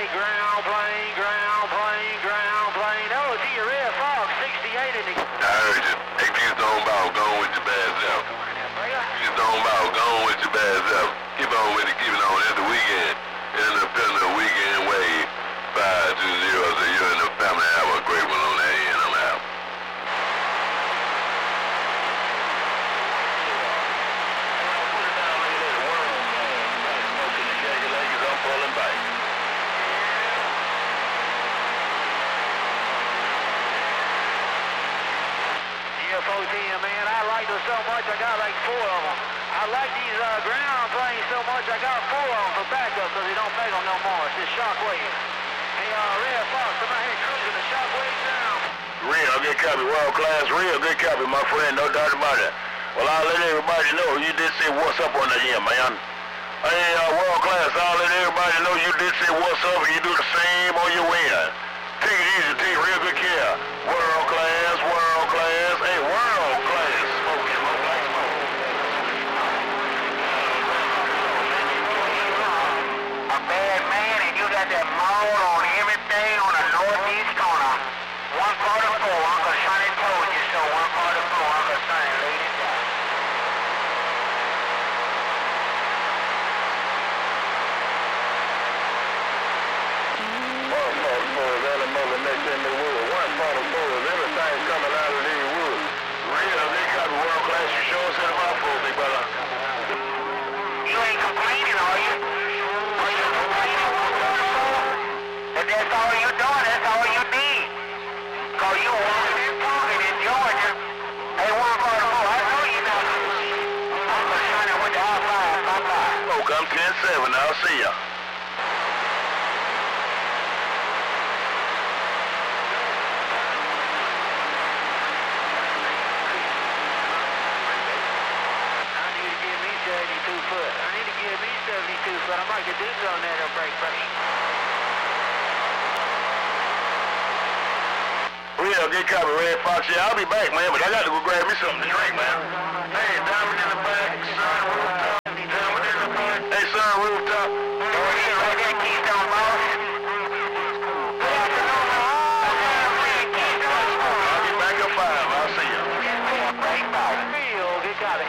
ground plane. Oh, gee, Red Fox, 68 in the... I heard you. Hey, Keystone Ball, go on with your bad self. Keystone Ball, go on with your bad self. Keep on with it, keep it on. It's the weekend. Independent Weekend Wave 520. So you and the family have a great one on that end. I'm out. GFO-10, man, I like them so much, I got like 4 of them. I like these ground planes so much, I got 4 of them for backup because they don't make them no more. It's just Shockwave. Hey, Red Fox, I'm out here cruising the Shockwave down. Real good copy, world class, real good copy, my friend, no doubt about it. Well, I'll let everybody know you did say what's up on the end, man. Hey, world class, I'll let everybody know you did say what's up and you do the same on your way. Take it easy, take real good care. World class, hey, world class. Smoking, low black smoke. A bad man, and you got that mold on everything on the northeast corner. 144, Uncle Sonny told you so. 144, Uncle Sonny laid it down. Next in the wood. 144 everything coming out of these woods. Real, they got world class. You sure set them out for me, brother. You ain't complaining, are you? Are you complaining? If that's all you doing, that's all you need. Cause you walking and talking in Georgia. Hey, 144, I know you know. Uncle Sonny with the high five. Bye-bye. Oh, come 10-7. I'll see ya. I need to give me 72 foot. I might get this on there to break pressure. Real, good copy, Red Fox. Yeah, I'll be back, man, but I got to go grab me something to drink, man. Hey, Diamond in the back, Sun Rooftop. Diamond in the back. Hey, Sun Rooftop. Right there, Keystone Boss. Good afternoon, I'll be back at 5. I'll see ya. Real, good copy.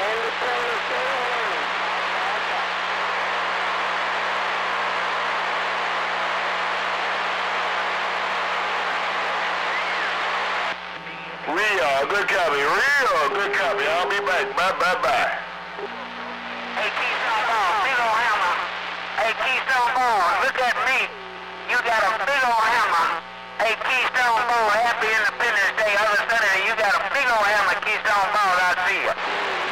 Real, good copy. Real, good copy. I'll be back. Bye. Hey, Keystone Ball, big old hammer. Hey, Keystone Ball, look at me. You got a big old hammer. Hey, Keystone Ball, happy Independence Day. Other Sunday, you got a big old hammer, Keystone Ball. I'll see you.